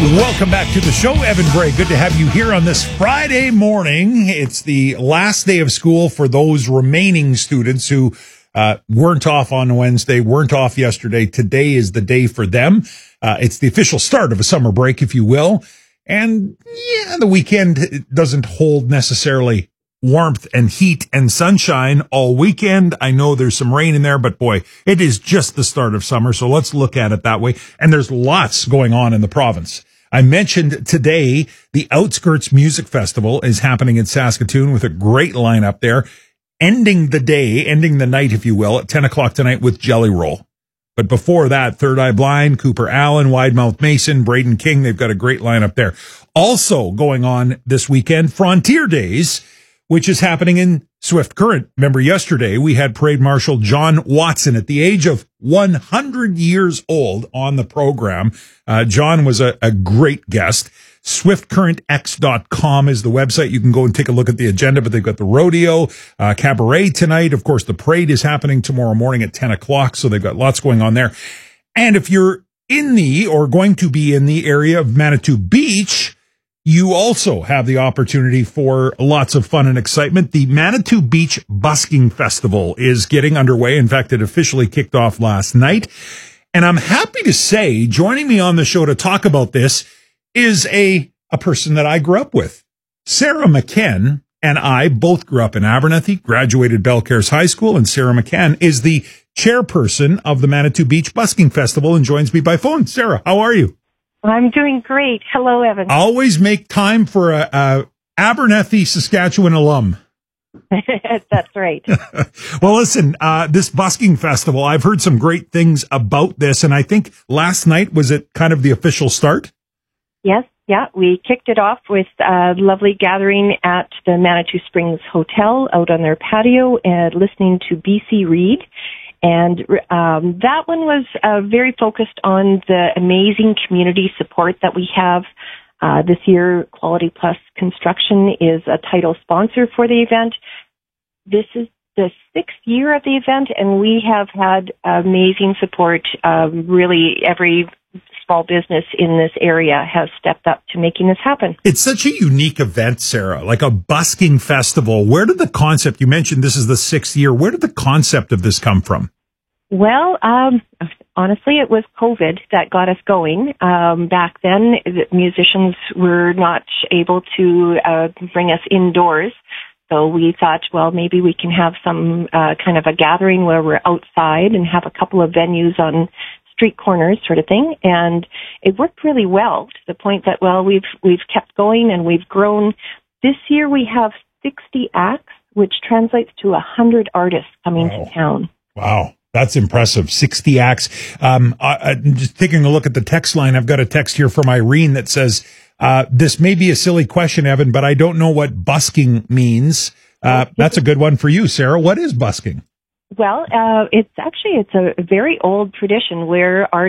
Welcome back to the show, Evan Bray. Good to have you here on this Friday morning. It's the last day of school for those remaining students who weren't off on Wednesday, weren't off yesterday. Today is the day for them. It's the official start of a summer break, if you will. And yeah, the weekend doesn't hold necessarily warmth and heat and sunshine all weekend. I know there's some rain in there, but boy, it is just the start of summer. So let's look at it that way. And there's lots going on in the province. I mentioned today the Outskirts Music Festival is happening in Saskatoon with a great lineup there. Ending the night, if you will, at 10 o'clock tonight with Jelly Roll. But before that, Third Eye Blind, Cooper Allen, Widemouth Mason, Braden King, they've got a great lineup there. Also going on this weekend, Frontier Days, which is happening in Swift Current. Remember yesterday, we had Parade Marshal John Watson at the age of 100 years old on the program. John was a great guest. SwiftCurrentX.com is the website. You can go and take a look at the agenda, but they've got the rodeo, cabaret tonight. Of course, the parade is happening tomorrow morning at 10 o'clock. So they've got lots going on there. And if you're in the or going to be in the area of Manitou Beach, you also have the opportunity for lots of fun and excitement. The Manitou Beach Busking Festival is getting underway. In fact, it officially kicked off last night. And I'm happy to say, joining me on the show to talk about this is a person that I grew up with. Sarah McKen and I both grew up in Abernethy, graduated Belcaires High School, and Sarah McKen is the chairperson of the Manitou Beach Busking Festival and joins me by phone. Sarah, how are you? I'm doing great. Hello, Evan. Always make time for a Abernethy, Saskatchewan alum. That's right. Well, listen, this busking festival, I've heard some great things about this, and I think last night, was it kind of the official start? Yes, yeah. We kicked it off with a lovely gathering at the Manitou Springs Hotel out on their patio and listening to BC Reid. And that one was very focused on the amazing community support that we have. This year, Quality Plus Construction is a title sponsor for the event. This is the 6th year of the event, and we have had amazing support. Really, every small business in this area has stepped up to making this happen. It's such a unique event, Sarah, like a busking festival. Where did the concept, you mentioned this is the 6th year, where did the concept of this come from? Well, honestly, it was COVID that got us going. Back then, the musicians were not able to bring us indoors. So we thought, well, maybe we can have some kind of a gathering where we're outside and have a couple of venues on street corners sort of thing. And it worked really well to the point that, well, we've kept going and we've grown. This year we have 60 acts, which translates to 100 artists coming to town. Wow. That's impressive. 60 acts. Just taking a look at the text line, I've got a text here from Irene that says, this may be a silly question, Evan, but I don't know what busking means. That's a good one for you, Sarah. What is busking? Well, it's a very old tradition where